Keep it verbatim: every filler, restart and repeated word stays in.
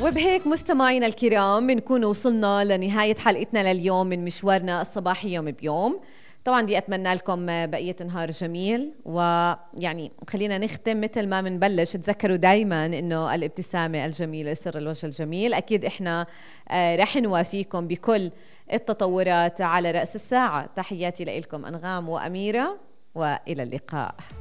وبهيك مستمعينا الكرام بنكون وصلنا لنهاية حلقتنا لليوم من مشوارنا الصباحي يوم بيوم. طبعا بدي أتمنى لكم بقية نهار جميل، ويعني خلينا نختم مثل ما منبلش. تذكروا دايما إنه الابتسامة الجميلة سر الوجه الجميل. أكيد إحنا رح نوافيكم بكل التطورات على رأس الساعة. تحياتي لكم أنغام وأميرة، وإلى اللقاء.